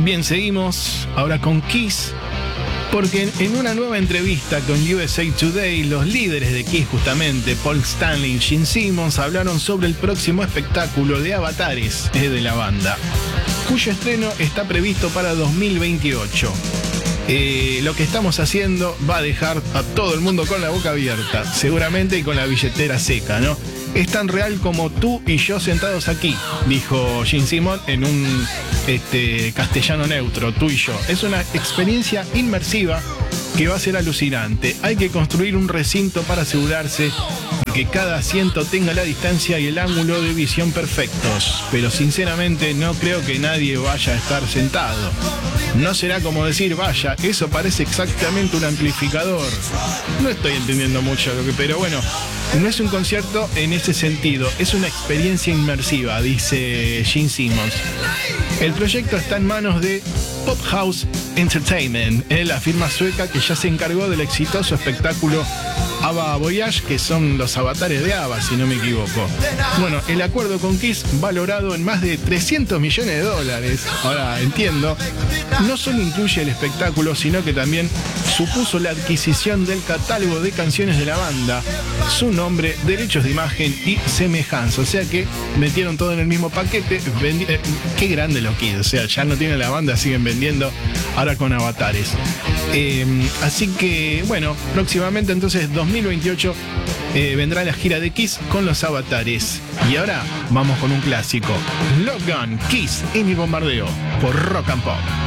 Bien, seguimos ahora con Kiss, porque en una nueva entrevista con USA Today, los líderes de Kiss, justamente, Paul Stanley y Gene Simmons, hablaron sobre el próximo espectáculo de avatares de la banda, cuyo estreno está previsto para 2028. Lo que estamos haciendo va a dejar a todo el mundo con la boca abierta, seguramente, y con la billetera seca, ¿no? Es tan real como tú y yo sentados aquí, dijo Gene Simmons en un castellano neutro, tú y yo. Es una experiencia inmersiva que va a ser alucinante. Hay que construir un recinto para asegurarse de que cada asiento tenga la distancia y el ángulo de visión perfectos, pero sinceramente no creo que nadie vaya a estar sentado. No será como decir, vaya, eso parece exactamente un amplificador. No estoy entendiendo mucho, pero bueno, no es un concierto en ese sentido, es una experiencia inmersiva, dice Gene Simmons. El proyecto está en manos de Pop House Entertainment, la firma sueca que ya se encargó del exitoso espectáculo ABBA Voyage, que son los avatares de ABBA, si no me equivoco. Bueno, el acuerdo con Kiss, valorado en más de $300 millones. Ahora entiendo, no solo incluye el espectáculo, sino que también supuso la adquisición del catálogo de canciones de la banda, su nombre, derechos de imagen y semejanza. O sea que metieron todo en el mismo paquete. Qué grande los Kiss, o sea, ya no tienen la banda, siguen vendiendo ahora con avatares. Así que, bueno, próximamente entonces 2028 vendrá la gira de Kiss con los avatares. Y ahora vamos con un clásico, Love Gun, Kiss y mi bombardeo por Rock and Pop.